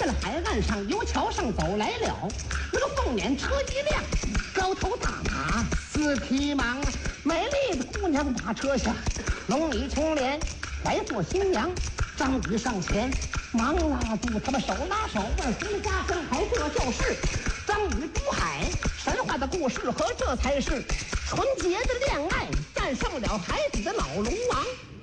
见海岸上有桥上走来了那个凤辇车一辆，高头大马四匹马，美丽的姑娘把车下，龙女青莲来做新娘。张宇上前忙拉住他们手拉手，问回家生孩，这就是张宇珠海神话的故事，和这才是纯洁的恋爱战胜了孩子的老龙王。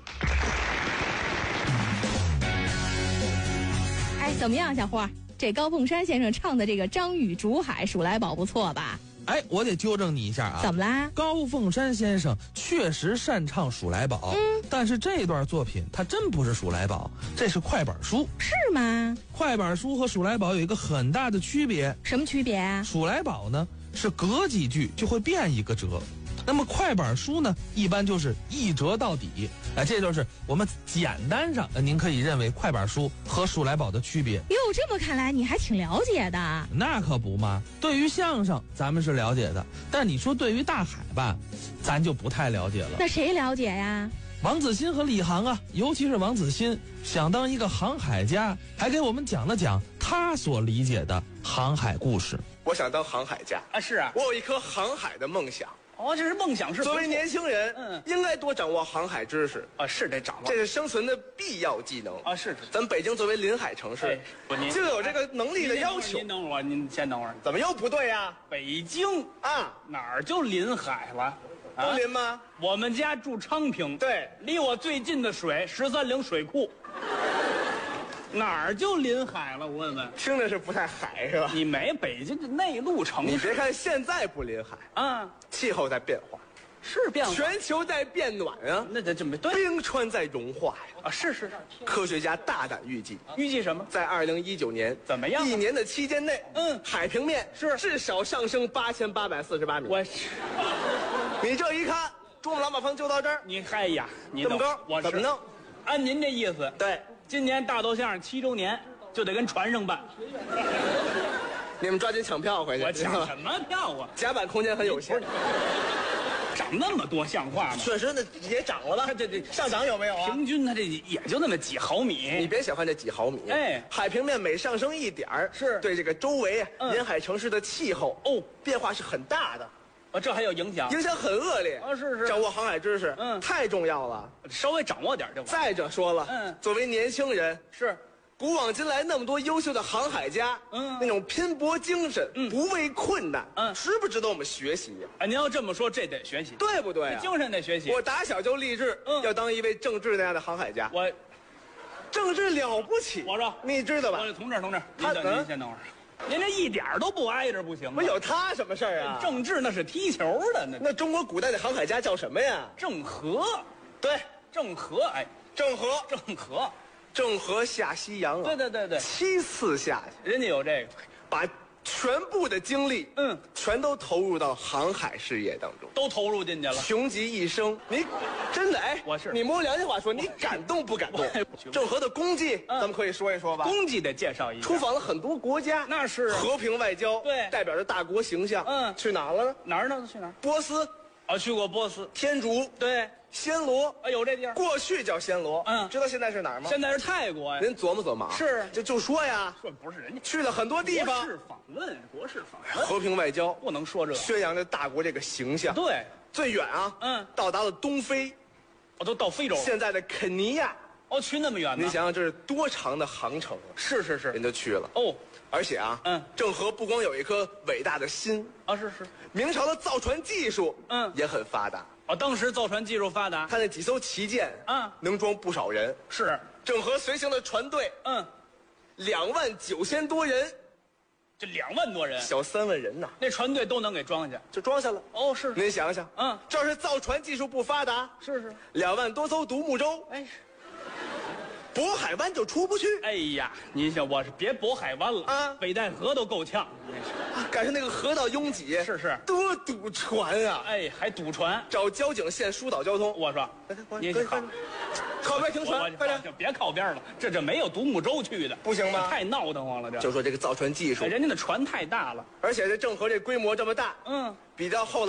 哎，怎么样，小花？这高凤山先生唱的这个张宇竹海数来宝不错吧？ 哎，我得纠正你一下啊！ 怎么啦？ 高凤山先生确实擅唱数来宝，但是这段作品他真不是数来宝，这是快板书。 是吗？ 快板书和数来宝有一个很大的区别。 什么区别啊？ 数来宝呢是隔几句就会变一个折，那么快板书呢一般就是一折到底。哎，这就是我们简单上您可以认为快板书和数来宝的区别。 哟，这么看来你还挺了解的。 那可不嘛，对于相声咱们是了解的，但你说对于大海吧，咱就不太了解了。 那谁了解呀？ 王子欣和李航啊，尤其是王子欣想当一个航海家，还给我们讲了讲他所理解的航海故事。 我想当航海家啊，是啊， 我有一颗航海的梦想。 哦，这是梦想是。 作为年轻人，应该多掌握航海知识啊，是得掌握， 这是生存的必要技能啊。是， 咱们北京作为临海城市，就有这个能力的要求。 您等会儿，您先等会儿。 怎么又不对呀？ 北京啊，哪儿就临海了？ 都临吗？ 我们家住昌平， 对， 离我最近的水13陵水库。哪儿就临海了？我问问， 听着是不太海是吧？ 你没北京的内陆城市， 你别看现在不临海啊， 气候在变化， 是变化， 全球在变暖啊， 那这么对， 冰川在融化呀啊，是。 科学家大胆预计什么？ 在2019年怎么样？ 一年的期间内，海平面是至少上升8848米。 我， 你这一看，珠穆朗玛峰就到这儿， 你嗨呀，你这么高， 我怎么弄？ 按您这意思， 对。 今年大豆相声7周年就得跟船上办， 你们抓紧抢票回去。 我抢什么票啊？ 甲板空间很有限， 涨那么多像话吗？ 确实那也涨了吧？ 这上涨有没有啊？ 平均它这也就那么几毫米。 你别小看这几毫米， 哎， 海平面每上升一点儿， 是对这个周围沿海城市的气候变化是很大的。 这还有影响很恶劣啊！是， 掌握航海知识，太重要了。 稍微掌握点就完。 再者说了，作为年轻人， 是古往今来那么多优秀的航海家，那种拼搏精神，不畏困难，值不值得我们学习呀？ 哎，您要这么说，这得学习， 对不对？ 精神得学习。 我打小就立志，要当一位郑智那样的航海家。郑智了不起， 我说你知道吧？ 同志，您先等会儿。您这一点都不挨着不行吗？ 有他什么事儿啊？ 郑智那是踢球的， 那中国古代的航海家叫什么呀？ 郑和。 对， 郑和，哎， 郑和下西洋啊！ 对 7次下去， 人家有这个， 把全部的精力，全都投入到航海事业当中， 都投入进去了， 穷极一生。你真的哎， 我是你摸良心话说，你感动不感动？郑和的功绩，咱们可以说一说吧。 功绩得介绍一下， 出访了很多国家， 那是和平外交， 对， 代表着大国形象。去哪儿了呢？ 哪儿呢？去哪儿？ 波斯。 去过波斯。 天竺。 对。 暹罗有这地儿， 过去叫暹罗，知道现在是哪儿吗？ 现在是泰国呀。 人琢磨嘛， 是就说呀， 说不是人家去了很多地方， 国事访问， 和平外交不能说这， 宣扬着大国这个形象。 对， 最远啊，到达了东非， 都到非洲了， 现在的肯尼亚。 去那么远呢？ 你想想这是多长的航程啊！ 是， 人就去了而且啊，郑和不光有一颗伟大的心啊，是， 明朝的造船技术也很发达。 当时造船技术发达， 他那几艘旗舰能装不少人。 是， 郑和随行的船队29000多人， 这2万多人， 小3万人呐， 那船队都能给装下， 就装下了。 是。 您想想，这要是造船技术不发达， 是 2万多艘独木舟，渤海湾就出不去。 哎呀，您想我是别渤海湾了北戴河都够呛。 赶上那个河道拥挤， 是多堵船啊！ 还堵船， 找交警线疏导交通。 我说， 您靠边停船，快点， 别靠边了，这没有独木舟去的， 不行吗？ 太闹腾慌了，这就说这个造船技术， 人家的船太大了， 而且这郑和这规模这么大，比较后来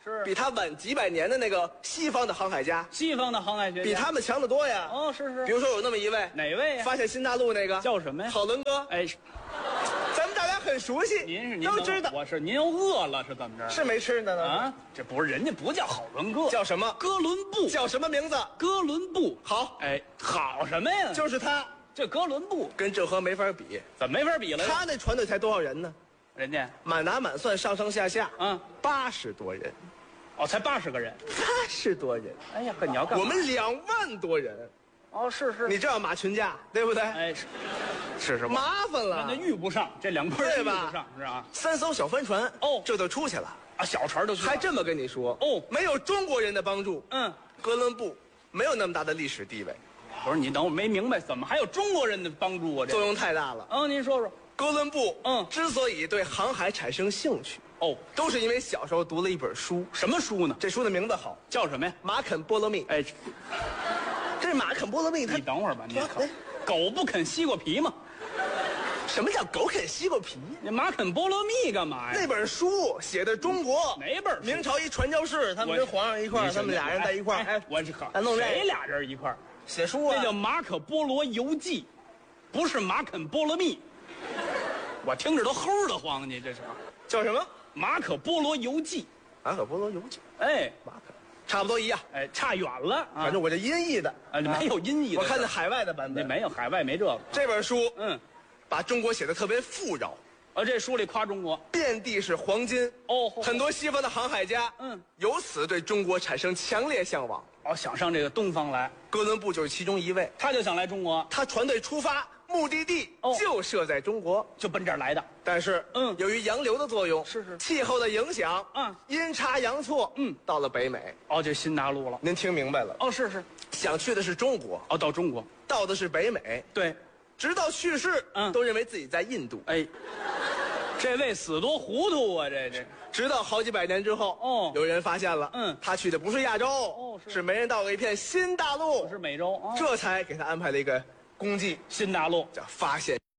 是比他晚几百年的那个西方的航海家， 西方的航海学家比他们强得多呀。 哦，是比如说有那么一位， 哪位呀？ 发现新大陆那个叫什么呀？ 好伦哥。 哎， 咱们大家很熟悉， 您都知道。 我是您又饿了是怎么着？ 是没吃呢啊，这不是人家不叫好伦哥， 叫什么？ 哥伦布。 叫什么名字？ 哥伦布。 好， 哎，好什么呀？ 就是他。 这哥伦布跟郑和没法比， 怎么没法比了？ 他那船队才多少人呢？ 人家满打满算上上下下，80多人。 哦，才80个人 ，80多人。 哎呀，可你要干嘛？ 我们2万多人。 哦，是。 你知道马群架对不对？ 哎，是麻烦了， 那遇不上，这2块遇不上是啊。 3艘小帆船这就出去了啊，小船都还这么跟你说没有中国人的帮助，哥伦布没有那么大的历史地位。 不是你等我没明白，怎么还有中国人的帮助啊？ 作用太大了。 您说说。 哥伦布之所以对航海产生兴趣，都是因为小时候读了一本书。 什么书呢？ 这书的名字好， 叫什么呀？ 马肯波罗蜜。 哎， 这是马肯波罗蜜。 你等会儿吧，你狗不啃西瓜皮吗？ 什么叫狗啃西瓜皮？ 你马肯波罗蜜干嘛呀？ 那本书写的中国哪本？ 明朝一传教士，他们跟皇上一块儿，他们俩人在一块儿。 哎，我这弄谁俩人一块儿写书啊？ 这叫《马可波罗游记》，不是马肯波罗蜜。我听着都齁得慌，你这是叫什么？《 马可波罗游记》。 马可波罗游记。 哎， 马可差不多一样。 哎，差远了。 反正我这音译的没有音译的。 我看那海外的版本， 没有，海外没这个。 这本书，把中国写的特别富饶。 这书里夸中国， 遍地是黄金。很多西方的航海家，由此对中国产生强烈向往。 想上这个东方来。 哥伦布就是其中一位， 他就想来中国。 他船队出发，目的地就设在中国， 就奔这儿来的。 但是，由于洋流的作用， 是气候的影响，阴差阳错，到了北美。 这新大陆了。 您听明白了？ 是。 想去的是中国。 到中国， 到的是北美。 对。 直到去世，都认为自己在印度。 哎，这位死多糊涂啊！这。 直到好几百年之后，有人发现了，他去的不是亚洲，是没人到过一片新大陆， 是美洲， 这才给他安排了一个功绩， 新大陆叫发现。